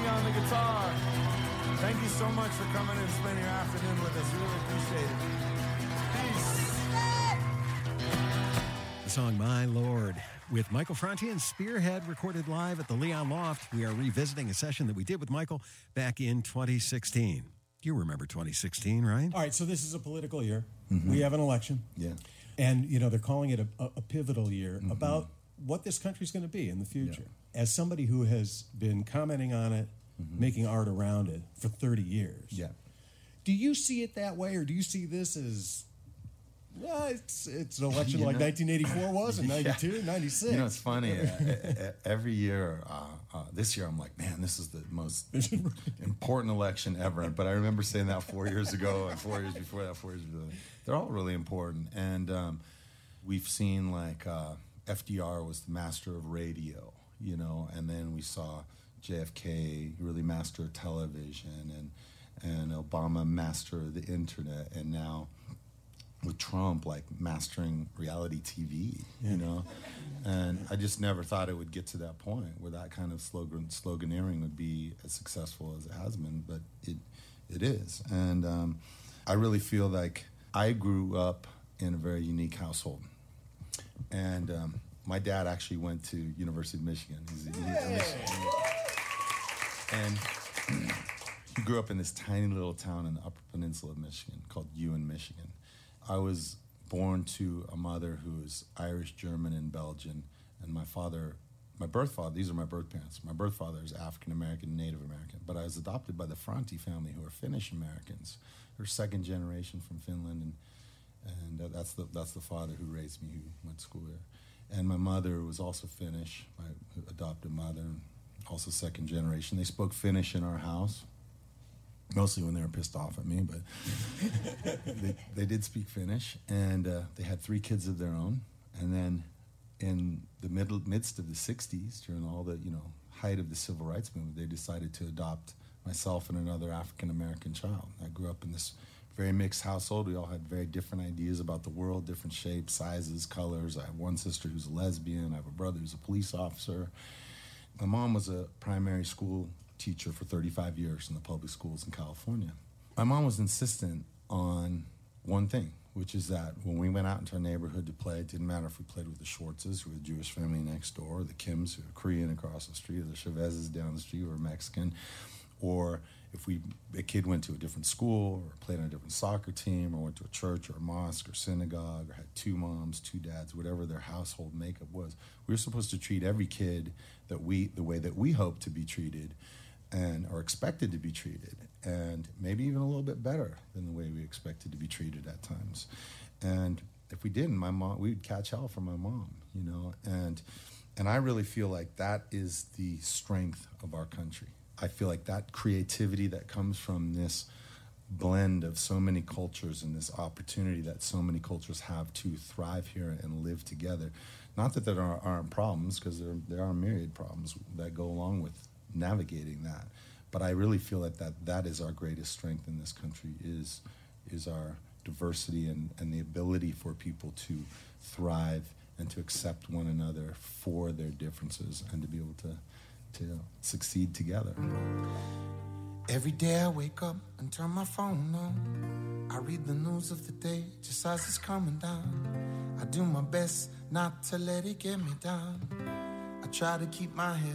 King on the guitar. Thank you so much for coming and spending your afternoon with us. Really appreciate it. Peace. The song My Lord with Michael Franti and Spearhead, recorded live at the Leon Loft. We are revisiting a session that we did with Michael back in 2016. You remember 2016, right? All right, so this is a political year. Mm-hmm. We have an election. Yeah. And, they're calling it a pivotal year about what this country's going to be in the future. Yeah. As somebody who has been commenting on it, making art around it for 30 years. Yeah. Do you see it that way, or do you see this as, it's an election like 1984 was, and 92, 96? It's funny. Every year, this year I'm like, man, this is the most important election ever. But I remember saying that 4 years ago, and 4 years before that, 4 years before that. They're all really important. And we've seen FDR was the master of radio, and then we saw JFK really master television, and Obama master the internet, and now with Trump mastering reality TV, and I just never thought it would get to that point where that kind of sloganeering would be as successful as it has been, but it is. And I really feel like I grew up in a very unique household, and my dad actually went to University of Michigan. He's and he grew up in this tiny little town in the Upper Peninsula of Michigan called Ewan, Michigan. I was born to a mother who is Irish, German, and Belgian, and my birth father, these are my birth parents. My birth father is African-American, Native American, but I was adopted by the Franti family, who are Finnish-Americans. They're second generation from Finland, and that's the father who raised me, who went to school there. And my mother was also Finnish, my adopted mother, also second generation. They spoke Finnish in our house, mostly when they were pissed off at me, but they did speak Finnish. And they had 3 kids of their own. And then in the midst of the 60s, during all the height of the civil rights movement, they decided to adopt myself and another African-American child. I grew up in this very mixed household. We all had very different ideas about the world, different shapes, sizes, colors. I have one sister who's a lesbian. I have a brother who's a police officer. My mom was a primary school teacher for 35 years in the public schools in California. My mom was insistent on one thing, which is that when we went out into our neighborhood to play, it didn't matter if we played with the Schwartzes, who were the Jewish family next door, or the Kims, who were Korean across the street, or the Chavezes down the street, who were Mexican, or if a kid went to a different school, or played on a different soccer team, or went to a church or a mosque or synagogue, or had 2 moms, 2 dads, whatever their household makeup was, we were supposed to treat every kid the way that we hope to be treated, and are expected to be treated, and maybe even a little bit better than the way we expected to be treated at times. And if we didn't, we'd catch hell from my mom, and I really feel like that is the strength of our country. I feel like that creativity that comes from this blend of so many cultures and this opportunity that so many cultures have to thrive here and live together. Not that there aren't problems, because there are myriad problems that go along with navigating that. But I really feel that is our greatest strength in this country, is our diversity and the ability for people to thrive and to accept one another for their differences and to be able to succeed together. Every day I wake up and turn my phone on. I read the news of the day just as it's coming down. I do my best not to let it get me down. I try to keep my head